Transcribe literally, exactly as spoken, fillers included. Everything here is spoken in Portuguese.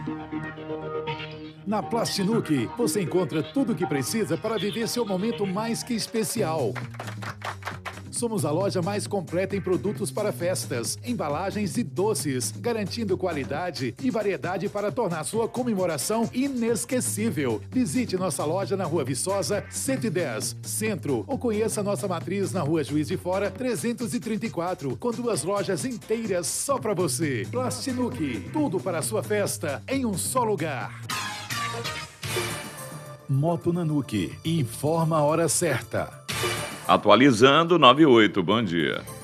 Na Plastinuc, você encontra tudo o que precisa para viver seu momento mais que especial. Somos a loja mais completa em produtos para festas, embalagens e doces, garantindo qualidade e variedade para tornar sua comemoração inesquecível. Visite nossa loja na Rua Viçosa, cento e dez, Centro, ou conheça nossa matriz na Rua Juiz de Fora, trezentos e trinta e quatro, com duas lojas inteiras só para você. Plastinuc, tudo para a sua festa em um só lugar. Moto Nanuque, informa a hora certa. Atualizando, nove e oito, bom dia.